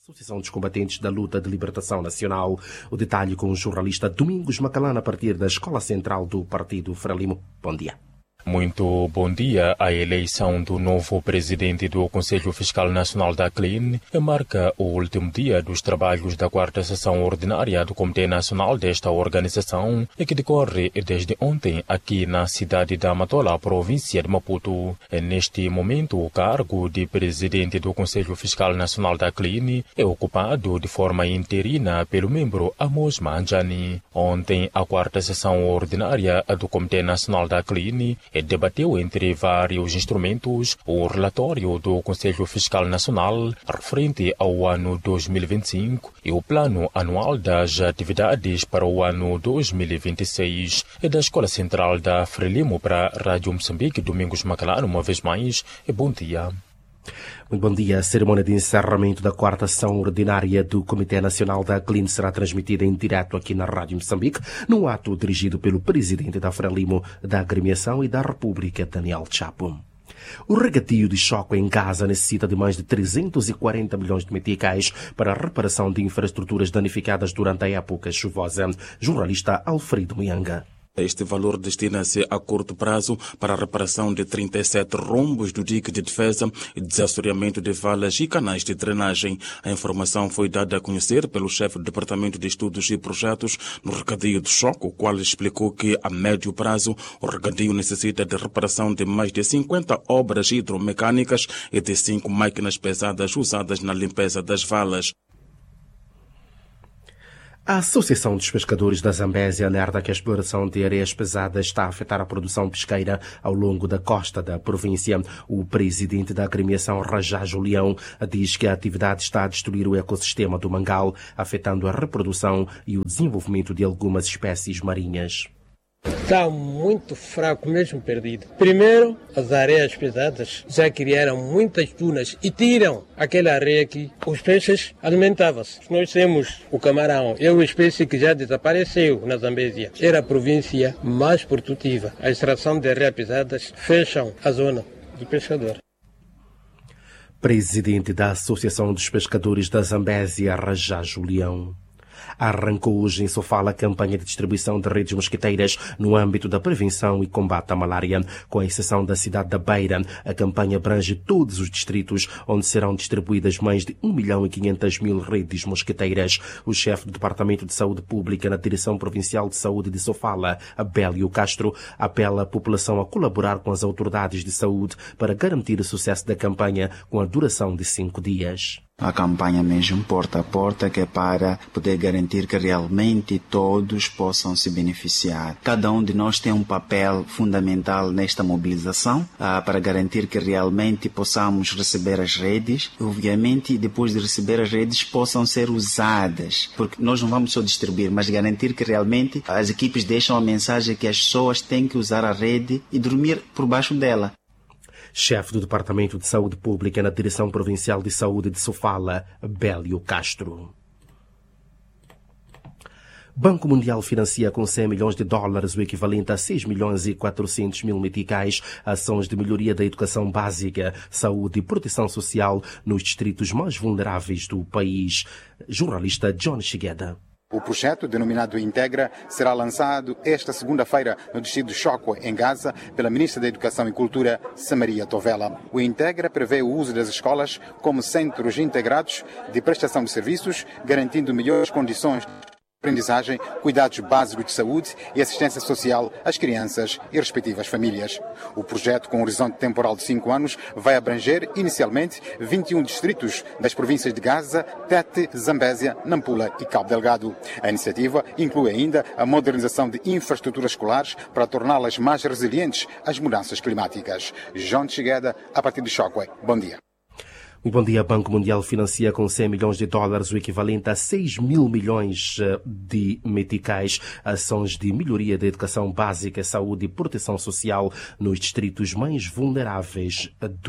Associação dos Combatentes da Luta de Libertação Nacional. O detalhe com o jornalista Domingos Macalana a partir da Escola Central do Partido Frelimo. Bom dia. Muito bom dia. A eleição do novo presidente do Conselho Fiscal Nacional da CLIN marca o último dia dos trabalhos da quarta sessão ordinária do Comitê Nacional desta organização, que decorre desde ontem aqui na cidade da Matola, província de Maputo. Neste momento, o cargo de presidente do Conselho Fiscal Nacional da CLIN é ocupado de forma interina pelo membro Amos Manjani. Ontem, a quarta sessão ordinária do Comitê Nacional da CLIN debateu entre vários instrumentos o relatório do Conselho Fiscal Nacional referente ao ano 2025 e o plano anual das atividades para o ano 2026. Da Escola Central da Frelimo para a Rádio Moçambique, Domingos Macalano, uma vez mais, bom dia. Muito bom dia. A cerimônia de encerramento da quarta sessão ordinária do Comitê Nacional da CLIN será transmitida em direto aqui na Rádio Moçambique, num ato dirigido pelo presidente da Frelimo da Agremiação e da República, Daniel Chapo. O regadio de choque em Gaza necessita de mais de 340 milhões de meticais para a reparação de infraestruturas danificadas durante a época chuvosa. Jornalista Alfredo Mianga. Este valor destina-se a curto prazo para a reparação de 37 rombos do dique de defesa e desassoreamento de valas e canais de drenagem. A informação foi dada a conhecer pelo chefe do Departamento de Estudos e Projetos no regadio de choque, o qual explicou que, a médio prazo, o regadio necessita de reparação de mais de 50 obras hidromecânicas e de 5 máquinas pesadas usadas na limpeza das valas. A Associação dos Pescadores da Zambésia alerta que a exploração de areias pesadas está a afetar a produção pesqueira ao longo da costa da província. O presidente da agremiação, Rajá Julião, diz que a atividade está a destruir o ecossistema do mangal, afetando a reprodução e o desenvolvimento de algumas espécies marinhas. Está muito fraco, mesmo perdido. Primeiro, as areias pesadas já criaram muitas dunas e tiram aquela areia que os peixes alimentavam-se. Nós temos o camarão, é uma espécie que já desapareceu na Zambésia. Era a província mais produtiva. A extração de areias pesadas fecham a zona do pescador. Presidente da Associação dos Pescadores da Zambésia, Rajá Julião. Arrancou hoje em Sofala a campanha de distribuição de redes mosquiteiras no âmbito da prevenção e combate à malária. Com exceção da cidade da Beira, a campanha abrange todos os distritos onde serão distribuídas mais de 1.500.000 redes mosquiteiras. O chefe do Departamento de Saúde Pública na Direção Provincial de Saúde de Sofala, Abélio Castro, apela à população a colaborar com as autoridades de saúde para garantir o sucesso da campanha com a duração de 5 dias. A campanha mesmo porta a porta, que é para poder garantir que realmente todos possam se beneficiar. Cada um de nós tem um papel fundamental nesta mobilização, para garantir que realmente possamos receber as redes e, obviamente, depois de receber as redes, possam ser usadas. Porque nós não vamos só distribuir, mas garantir que realmente as equipes deixam a mensagem que as pessoas têm que usar a rede e dormir por baixo dela. Chefe do Departamento de Saúde Pública na Direção Provincial de Saúde de Sofala, Bélio Castro. Banco Mundial financia com $100 milhões, o equivalente a 6 milhões e 400 mil meticais, ações de melhoria da educação básica, saúde e proteção social nos distritos mais vulneráveis do país. Jornalista John Shigeda. O projeto, denominado Integra, será lançado esta segunda-feira no distrito de Chocó, em Gaza, pela Ministra da Educação e Cultura, Samaria Tovela. O Integra prevê o uso das escolas como centros integrados de prestação de serviços, garantindo melhores condições de aprendizagem, cuidados básicos de saúde e assistência social às crianças e respectivas famílias. O projeto, com um horizonte temporal de 5 anos, vai abranger, inicialmente, 21 distritos das províncias de Gaza, Tete, Zambésia, Nampula e Cabo Delgado. A iniciativa inclui ainda a modernização de infraestruturas escolares para torná-las mais resilientes às mudanças climáticas. João Chigueda, a partir de Chocó. Bom dia. Bom dia. Banco Mundial financia com $100 milhões, o equivalente a 6 mil milhões de meticais, ações de melhoria da educação básica, saúde e proteção social nos distritos mais vulneráveis do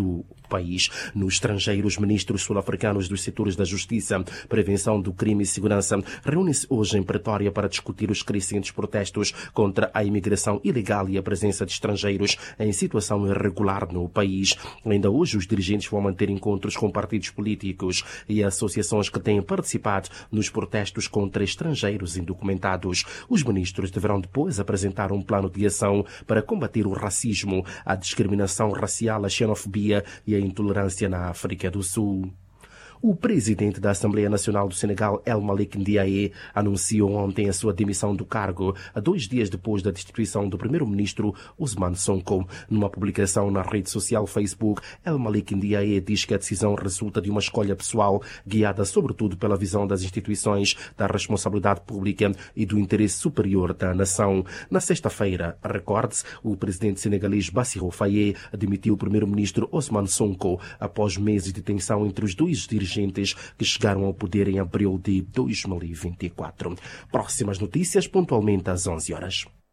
país. No estrangeiro, os ministros sul-africanos dos setores da justiça, prevenção do crime e segurança reúnem-se hoje em Pretória para discutir os crescentes protestos contra a imigração ilegal e a presença de estrangeiros em situação irregular no país. Ainda hoje, os dirigentes vão manter encontros com partidos políticos e associações que têm participado nos protestos contra estrangeiros indocumentados. Os ministros deverão depois apresentar um plano de ação para combater o racismo, a discriminação racial, a xenofobia e a intolerância na África do Sul. O presidente da Assembleia Nacional do Senegal, El Malik Ndiaye, anunciou ontem a sua demissão do cargo, 2 dias depois da destituição do primeiro-ministro Ousmane Sonko. Numa publicação na rede social Facebook, El Malik Ndiaye diz que a decisão resulta de uma escolha pessoal, guiada sobretudo pela visão das instituições, da responsabilidade pública e do interesse superior da nação. Na sexta-feira, recorde-se, o presidente senegalês Bassirou Faye demitiu o primeiro-ministro Ousmane Sonko após meses de tensão entre os dois dirigentes que chegaram ao poder em abril de 2024. Próximas notícias, pontualmente às 11 horas.